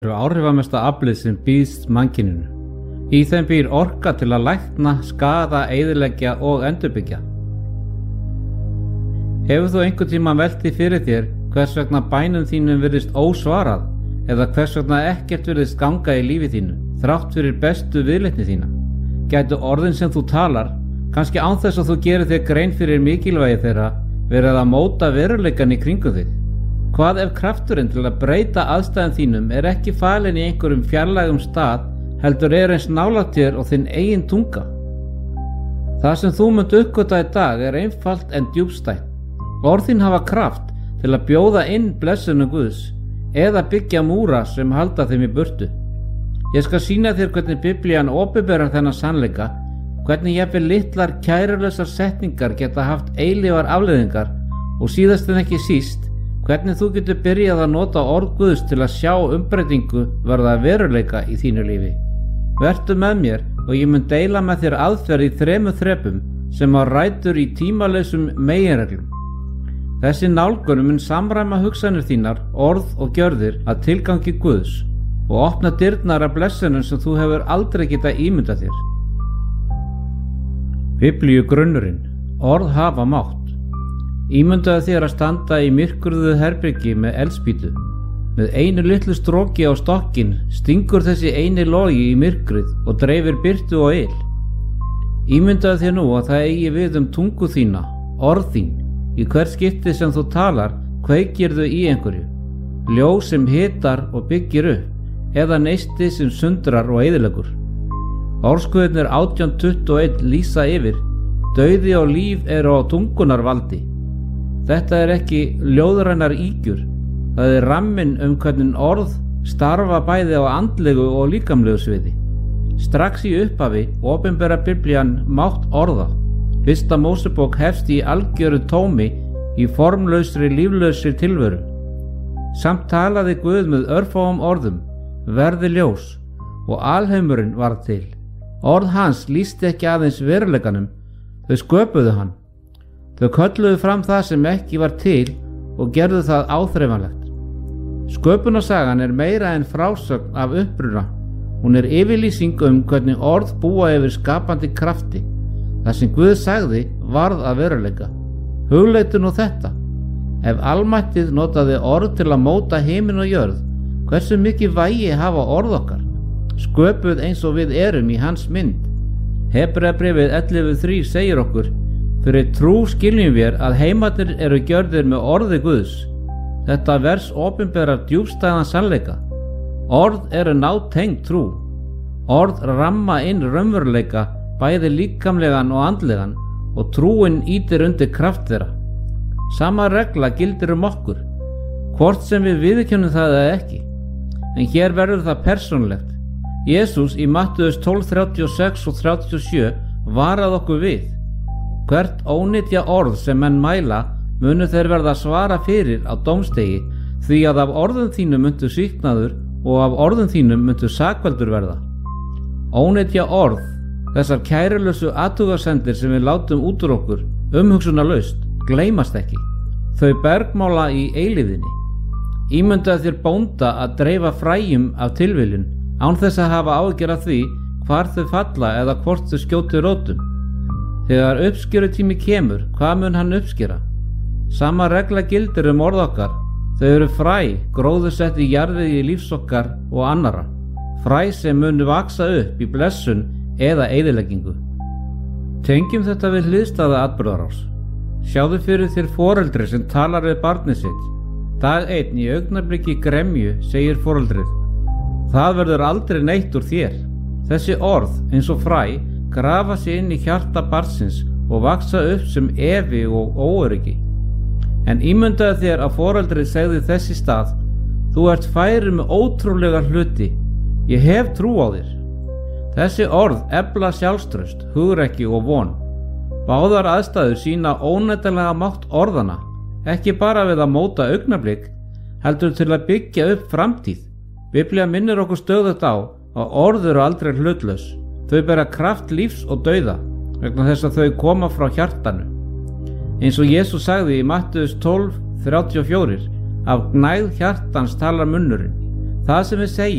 eru áhrifamesta aflið sem býðst mannkyninu. Í þeim býr orka til að lækna, skaða, eyðileggja og endurbyggja. Hefur þú einhvern tíma velt því fyrir þér hvers vegna bænum þínum virðist ósvarað eða hvers vegna ekkert virðist ganga í lífi þínu, þrátt fyrir bestu viðleitni þína? Gætu orðin sem þú talar, kannski án þess að þú gerir þér grein fyrir mikilvægi þeirra, verið að móta veruleikann í kringum þig? Hvað ef krafturinn til að breyta aðstæðum þínum er ekki falinn í einhverjum fjarlægum stað, heldur er eins nálægt þér og þinn eigin tunga? Það sem þú munt uppgötva í dag er einfalt en djúpstætt. Orð þín hafa kraft til að bjóða inn blessunum Guðs eða byggja múra sem halda þeim í burtu. Ég skal sýna þér hvernig Biblían opinberar þennan sannleika, hvernig jafnvel litlar kærulausar setningar geta haft eilífar afleiðingar og síðast en ekki síst, hvernig þú getur byrjað að nota orð Guðs til að sjá umbreytingu verða veruleika í þínu lífi. Vertu með mér og ég mun deila með þér aðferð í 3 þrepum sem á rætur í tímalausum meginreglum. Þessi nálgun mun samræma hugsanir þínar, orð og gjörðir að tilgangi Guðs og opna dyrnar af blessunum sem þú hefur aldrei getað ímyndað þér. Biblíu grunnurinn. Orð hafa mátt. Ímyndaðu þér að standa í myrkruðu herbyggi með eldspýtu. Með einu litlu stroki á stokkinn stingur þessi eini logi í myrkrið og dreifir birtu og yl. Ímyndaðu þér nú að það eigi við tungu þína, orð þín. Í hvert skipti sem þú talar kveikirðu í einhverju. Ljós sem hitar og byggir upp, eða neisti sem sundrar og eyðileggur. Orðskuðirnir 18:21 lýsa yfir: dauði og líf eru á tungunar valdi. Þetta er ekki ljóðrænar ýkjur, það er ramminn hvernig orð starfa bæði á andlegu og líkamlegu sviði. Strax í upphafi opinbera Biblían mátt orða. Fyrsta Mósebók hefst í algjöru tómi í formlausri líflausri tilveru. Samt talaði Guð með örfáum orðum: verði ljós, og alheimurinn varð til. Orð hans lýsti ekki aðeins veruleikanum, þau sköpuðu hann. Þau kölluðu fram það sem ekki var til og gerðu það áþreifanlegt. Sköpunarsagan er meira en frásögn af uppruna. Hún er yfirlýsing hvernig orð búa yfir skapandi krafti. Það sem Guð sagði varð að veruleika. Hugleitu nú þetta. Ef almættið notaði orð til að móta himinn og jörð, hversu mikið vægi hafa orð okkar, sköpuð eins og við erum í hans mynd? Hebreabréfið 11:3 segir okkur: fyrir trú skiljum við að heimarnir eru gjörðir með orði Guðs. Þetta vers opinberar djúpstæðan sannleika. Orð eru nátengd trú. Orð ramma inn raunveruleika, bæði líkamlegan og andlegan, og trúin ýtir undir kraft þeirra. Sama regla gildir okkur, hvort sem við viðurkennum það eða ekki. En hér verður það persónulegt. Jesús í Mattheus 12:36 og 37 varað okkur við: hvert ónytja orð sem menn mæla munu þeir verða að svara fyrir á dómstegi, því að af orðum þínum muntu sýknaður og af orðum þínum muntu sakveldur verða. Ónytja orð, þessar kærulausu athugasemdir sem við látum út úr okkur umhugsunarlaust, gleymast ekki. Þau bergmála í eilífðinni. Ímyndaðu þér bónda að dreifa fræjum af tilviljun án þess að hafa áhyggjur af því hvar þau falla eða hvort þau skjóti rótum. Þegar uppskjörutími kemur, hvað mun hann uppskera? Sama regla gildir orð okkar. Þau eru fræ, gróðursett í jarðvegi lífs okkar og annarra. Fræ sem munu vaksa upp í blessun eða eyðileggingu. Tengjum þetta við hliðstæða atburðarás. Sjáðu fyrir þér foreldri sem talar við barnið sitt. Dag einn í augnabliki gremju segir foreldrið: það verður aldrei neitt úr þér. Þessi orð, eins og fræ, grafa sig inn í hjarta barnsins og vaksa upp sem efi og óöryggi. En ímyndaðu þér að foreldrið segði þess í stað: þú ert færir með ótrúlega hluti, ég hef trú á þér. Þessi orð efla sjálfstraust, hugrekki og von. Báðar aðstæður sína óneitanlega mátt orðana, ekki bara við að móta augnablik, heldur til að byggja upp framtíð. Biblía minnir okkur stöðugt á að orð eru aldrei hlutlaus. Þau bera kraft lífs og dauða, vegna þess að þau koma frá hjartanu. Eins og Jesús sagði í Mattheus 12:34: af gnægð hjartans talar munnurinn. Það sem við segjum